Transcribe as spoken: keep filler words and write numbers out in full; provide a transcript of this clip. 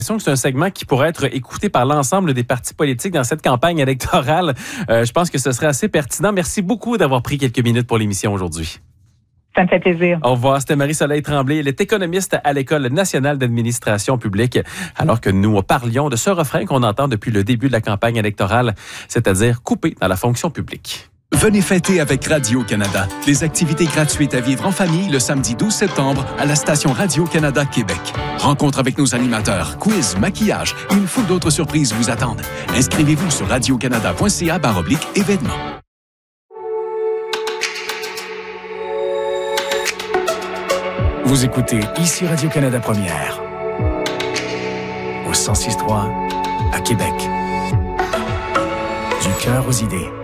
C'est un segment qui pourrait être écouté par l'ensemble des partis politiques dans cette campagne électorale. Euh, je pense que ce serait assez pertinent. Merci beaucoup d'avoir pris quelques minutes pour l'émission aujourd'hui. Ça me fait plaisir. Au revoir, c'était Marie-Soleil Tremblay. Elle est économiste à l'École nationale d'administration publique. Alors que nous parlions de ce refrain qu'on entend depuis le début de la campagne électorale, c'est-à-dire couper dans la fonction publique. Venez fêter avec Radio-Canada. Des activités gratuites à vivre en famille le samedi douze septembre à la station Radio-Canada Québec. Rencontre avec nos animateurs, quiz, maquillage et une foule d'autres surprises vous attendent. Inscrivez-vous sur radiocanada.ca barre oblique événements. Vous écoutez ici Radio-Canada Première. Au cent six trois à Québec. Du cœur aux idées.